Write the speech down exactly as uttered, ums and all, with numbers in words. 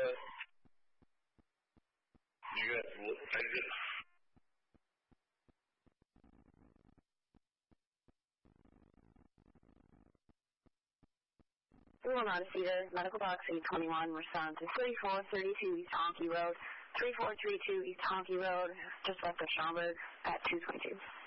uh, you got exit. three one Odyssey, medical box eight twenty-one, respond to thirty-four thirty-two East Honky Road, three four three two East Honky Road, just west of Schaumburg at two twenty-two.